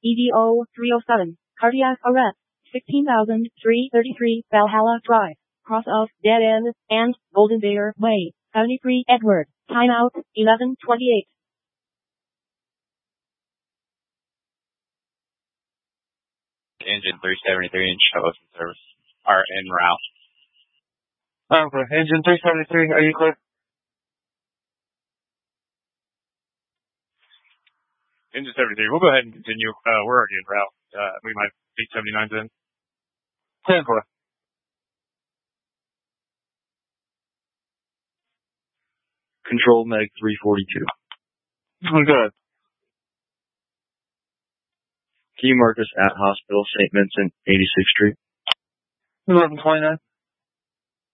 EDO 307, cardiac arrest, 16,333 Valhalla Drive, cross of Dead End, and Golden Bear Way, 73 Edward, timeout, 11:28. Engine 373 in shows and service, are en route. Okay, engine 373, are you clear? Engine 73, we'll go ahead and continue. We're already en route. We might 879's in. 10-4. Control Meg 342. Good. Can you mark us at Hospital St. Vincent, 86th Street? 1129.